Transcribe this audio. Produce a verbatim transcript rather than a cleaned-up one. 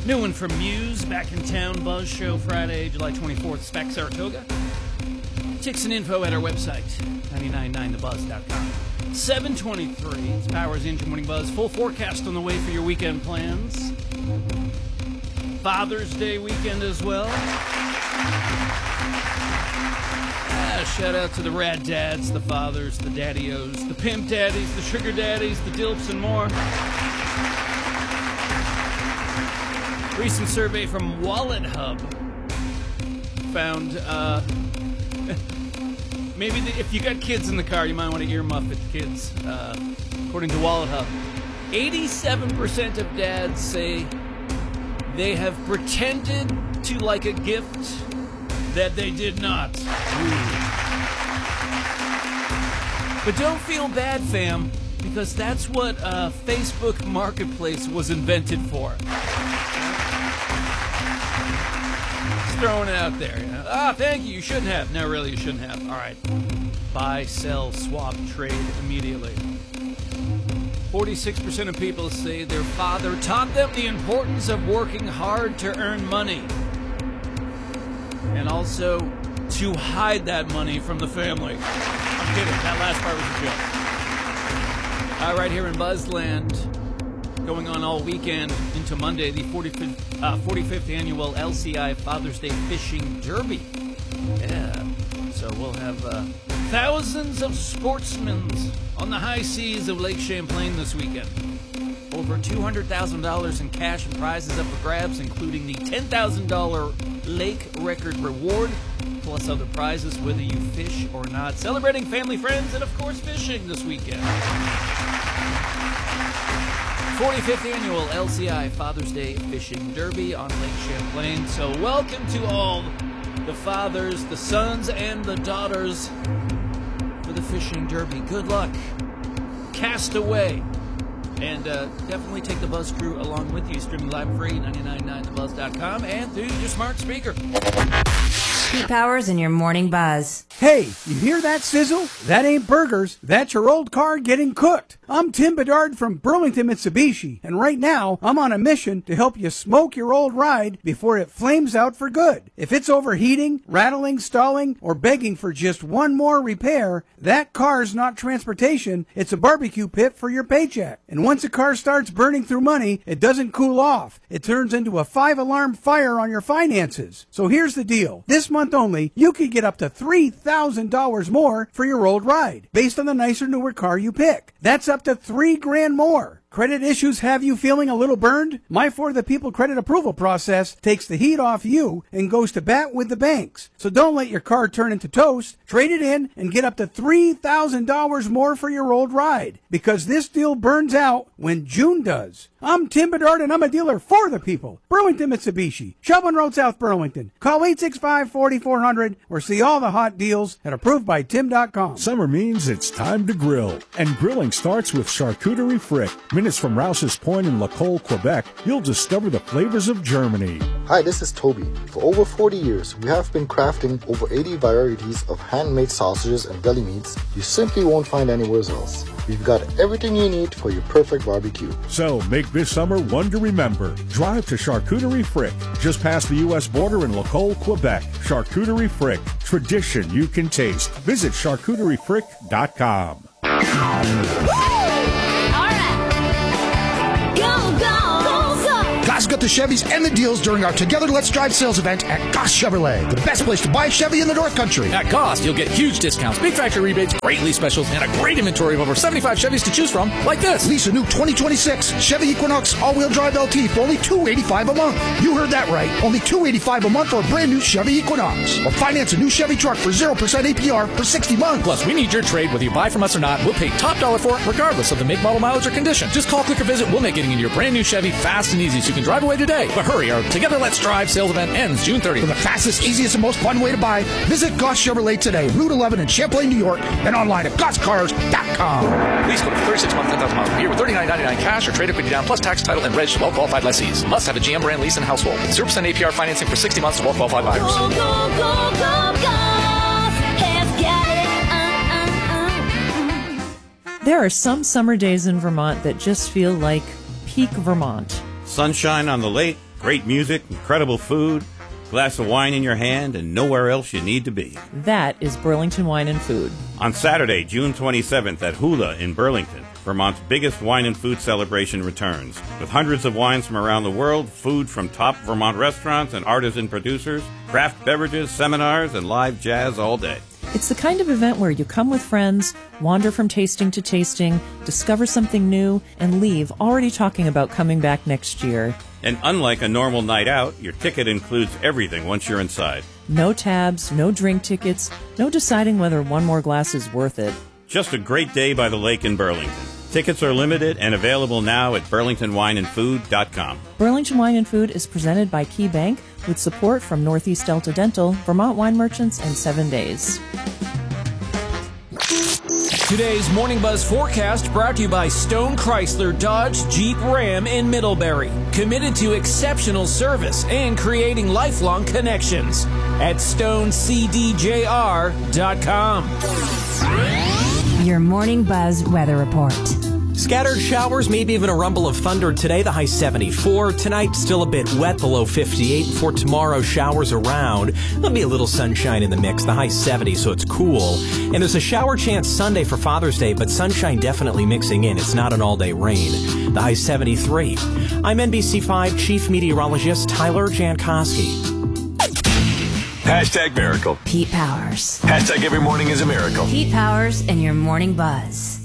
New one from Muse, back in town, Buzz Show, Friday, July twenty-fourth, Spec, Saratoga. Ticks and info at our website, nine nine nine the buzz dot com. seven twenty-three, it's Powers Engine Morning Buzz. Full forecast on the way for your weekend plans. Father's Day weekend as well. Ah, shout out to the rad dads, the fathers, the daddy-os, the pimp daddies, the sugar daddies, the dilps, and more. Recent survey from Wallet Hub found uh, maybe the, if you got kids in the car, you might want to earmuff at the kids. Uh, according to Wallet Hub, eighty-seven percent of dads say they have pretended to like a gift that they did not. Ooh. But don't feel bad, fam, because that's what uh, Facebook Marketplace was invented for. Throwing it out there. You know? Ah, thank you. You shouldn't have. No, really, you shouldn't have. All right. Buy, sell, swap, trade immediately. forty-six percent of people say their father taught them the importance of working hard to earn money. And also to hide that money from the family. I'm kidding. That last part was a joke. All right, here in Buzzland. Going on all weekend into Monday, the forty-fifth, uh, forty-fifth annual L C I Father's Day Fishing Derby. Yeah, so we'll have uh, thousands of sportsmen on the high seas of Lake Champlain this weekend. Over two hundred thousand dollars in cash and prizes up for grabs, including the ten thousand dollars lake record reward, plus other prizes whether you fish or not. Celebrating family, friends, and of course fishing this weekend. forty-fifth annual L C I Father's Day Fishing Derby on Lake Champlain. So welcome to all the fathers, the sons, and the daughters for the Fishing Derby. Good luck. Cast away. And uh, definitely take the Buzz crew along with you. Streaming live free, nine nine nine the buzz dot com, and through your smart speaker. Pete Powers in your Morning Buzz. Hey, you hear that sizzle? That ain't burgers. That's your old car getting cooked. I'm Tim Bedard from Burlington Mitsubishi, and right now I'm on a mission to help you smoke your old ride before it flames out for good. If it's overheating, rattling, stalling, or begging for just one more repair, that car's not transportation, it's a barbecue pit for your paycheck. And once a car starts burning through money, it doesn't cool off. It turns into a five-alarm fire on your finances. So here's the deal. This month only, you could get up to three thousand dollars more for your old ride, based on the nicer, newer car you pick. That's up to three grand more. Credit issues have you feeling a little burned? My For the People credit approval process takes the heat off you and goes to bat with the banks. So don't let your car turn into toast. Trade it in and get up to three thousand dollars more for your old ride, because this deal burns out when June does. I'm Tim Bedard, and I'm a dealer for the people. Burlington Mitsubishi, Shelburne Road, South Burlington. Call eight six five, four four zero zero or see all the hot deals at approved by tim dot com. Summer means it's time to grill, and grilling starts with Charcuterie Frick. Minutes from Rouse's Point in La Colle, Quebec, you'll discover the flavors of Germany. Hi, this is Toby. For over forty years, we have been crafting over eighty varieties of handmade sausages and deli meats you simply won't find anywhere else. We've got everything you need for your perfect barbecue. So make this summer one to remember. Drive to Charcuterie Frick, just past the U S border in La Colle, Quebec. Charcuterie Frick, tradition you can taste. Visit charcuterie frick dot com. Goss got the Chevys and the deals during our Together Let's Drive sales event at Goss Chevrolet, the best place to buy a Chevy in the North Country. At Goss, you'll get huge discounts, big factory rebates, great lease specials, and a great inventory of over seventy-five Chevys to choose from, like this. Lease a new twenty twenty-six Chevy Equinox all-wheel drive L T for only two hundred eighty-five dollars a month. You heard that right, only two hundred eighty-five dollars a month for a brand new Chevy Equinox. Or finance a new Chevy truck for zero percent A P R for sixty months. Plus, we need your trade whether you buy from us or not. We'll pay top dollar for it, regardless of the make, model, mileage, or condition. Just call, click, or visit. We'll make getting into your brand new Chevy fast and easy so you can drive away today. But hurry, our Together Let's Drive sales event ends June thirtieth. For the fastest, easiest, and most fun way to buy, visit Goss Chevrolet today, Route eleven in Champlain, New York, and online at goss cars dot com. Lease code for thirty-six months, ten thousand miles per year with thirty-nine ninety-nine cash or trade equity down plus tax, title, and reg to well-qualified lessees. Must have a G M brand lease and household. zero percent A P R financing for sixty months to well-qualified buyers. Go, go, go, go, Goss has got it. Uh, uh, uh. There are some summer days in Vermont that just feel like peak Vermont. Sunshine on the lake, Great music, incredible food, glass of wine in your hand, and nowhere else you need to be. That is Burlington Wine and Food. On Saturday, June twenty-seventh at Hula in Burlington, Vermont's biggest wine and food celebration returns. With hundreds of wines from around the world, food from top Vermont restaurants and artisan producers, craft beverages, seminars, and live jazz all day. It's the kind of event where you come with friends, wander from tasting to tasting, discover something new, and leave already talking about coming back next year. And unlike a normal night out, your ticket includes everything once you're inside. No tabs, no drink tickets, no deciding whether one more glass is worth it. Just a great day by the lake in Burlington. Tickets are limited and available now at burlington wine and food dot com. Burlington Wine and Food is presented by Key Bank with support from Northeast Delta Dental, Vermont Wine Merchants, and Seven Days. Today's Morning Buzz forecast brought to you by Stone Chrysler Dodge Jeep Ram in Middlebury. Committed to exceptional service and creating lifelong connections at stone c d j r dot com. Your Morning Buzz weather report. Scattered showers, maybe even a rumble of thunder today, the high seventy-four. Tonight, still a bit wet, the low fifty-eight. For tomorrow, showers around. There'll be a little sunshine in the mix, the high seventy, so it's cool. And there's a shower chance Sunday for Father's Day, but sunshine definitely mixing in. It's not an all-day rain. The high seventy-three. I'm N B C five Chief Meteorologist Tyler Jankowski. Hashtag miracle. Pete Powers. Hashtag every morning is a miracle. Pete Powers and your Morning Buzz.